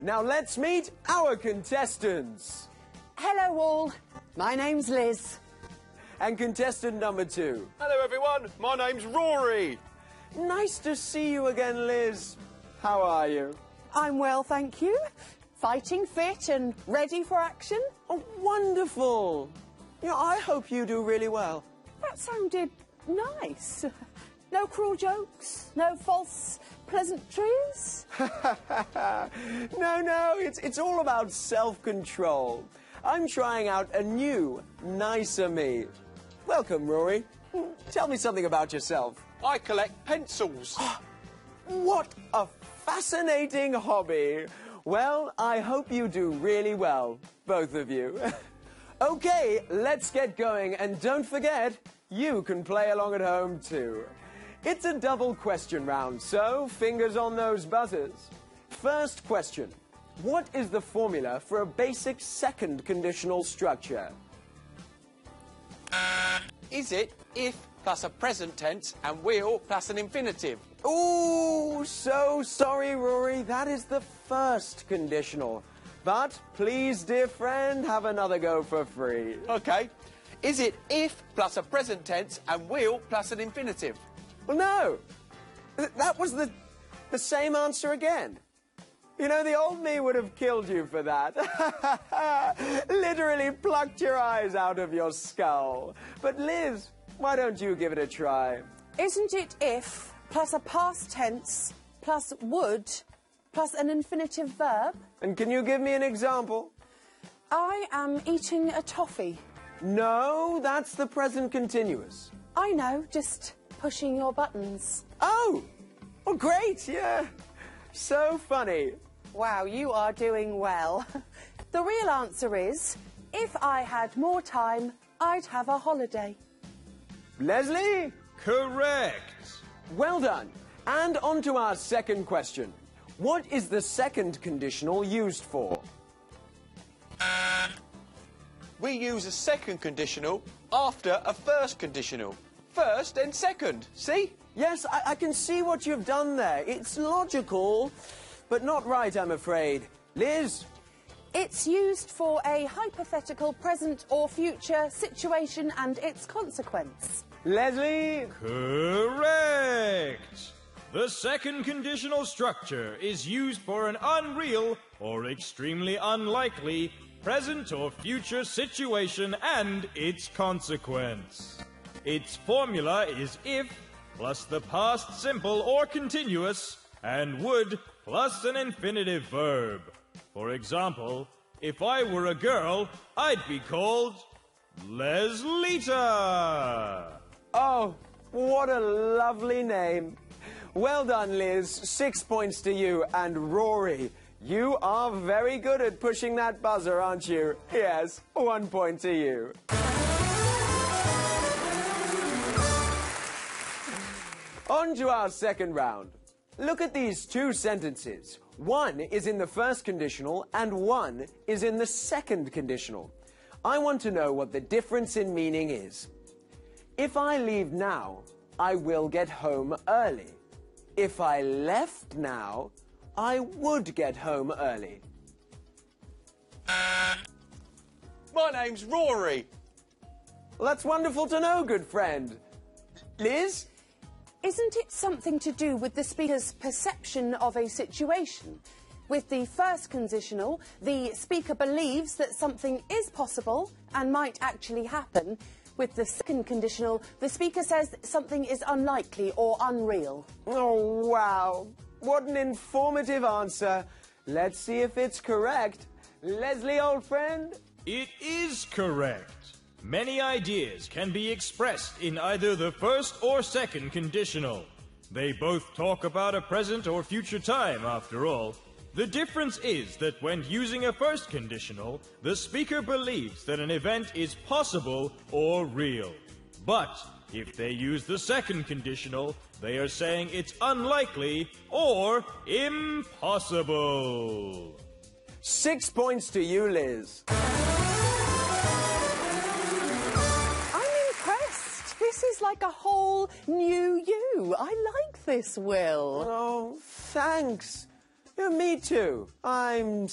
Now let's meet our contestants. Hello all, my name's Liz. And contestant number 2. Hello everyone, my name's Rory. Nice to see you again, Liz. How are you? I'm well, thank you. Fighting fit and ready for action. Oh, wonderful. I hope you do really well. That sounded nice. No cruel jokes, no false pleasantries. No, it's all about self-control. I'm trying out a new, nicer me. Welcome, Rory. Tell me something about yourself. I collect pencils. What a fascinating hobby. Well, I hope you do really well, both of you. Okay, let's get going, and don't forget, you can play along at home too. It's a double question round, so fingers on those buzzers. First question. What is the formula for a basic second conditional structure? Is it if plus a present tense and will plus an infinitive? Ooh, so sorry, Rory. That is the first conditional. But please, dear friend, have another go for free. Okay. Is it if plus a present tense and will plus an infinitive? Well, no. That was the same answer again. The old me would have killed you for that. Literally plucked your eyes out of your skull. But Liz, why don't you give it a try? Isn't it if plus a past tense plus would plus an infinitive verb? And can you give me an example? I am eating a toffee. No, that's the present continuous. I know, just pushing your buttons. Oh, great, yeah. So funny. Wow, you are doing well. The real answer is, if I had more time, I'd have a holiday. Leslie? Correct. Well done. And on to our second question. What is the second conditional used for? We use a second conditional after a first conditional. First and second, see? Yes, I can see what you've done there. It's logical, but not right, I'm afraid. Liz? It's used for a hypothetical present or future situation and its consequence. Leslie? Correct. The second conditional structure is used for an unreal or extremely unlikely present or future situation and its consequence. Its formula is if plus the past simple or continuous and would plus an infinitive verb. For example, if I were a girl, I'd be called Leslita. Oh, what a lovely name. Well done, Liz. 6 points to you. And Rory, you are very good at pushing that buzzer, aren't you? Yes, 1 point to you. On to our second round. Look at these two sentences. One is in the first conditional and one is in the second conditional. I want to know what the difference in meaning is. If I leave now, I will get home early. If I left now, I would get home early. My name's Rory. Well, that's wonderful to know, good friend. Liz? Isn't it something to do with the speaker's perception of a situation? With the first conditional, the speaker believes that something is possible and might actually happen. With the second conditional, the speaker says that something is unlikely or unreal. Oh, wow. What an informative answer. Let's see if it's correct. Leslie, old friend? It is correct. Many ideas can be expressed in either the first or second conditional. They both talk about a present or future time, after all. The difference is that when using a first conditional, the speaker believes that an event is possible or real. But if they use the second conditional, they are saying it's unlikely or impossible. 6 points to you, Liz. This is like a whole new you. I like this, Will. Oh, thanks. Me too. I'm